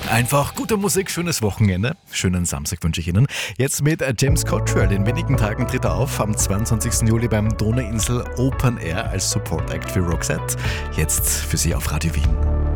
Einfach gute Musik, schönes Wochenende. Schönen Samstag wünsche ich Ihnen. Jetzt mit James Cottrell. In wenigen Tagen tritt er auf. Am 22. Juli beim Donauinsel Open Air als Support Act für Roxette. Jetzt für Sie auf Radio Wien.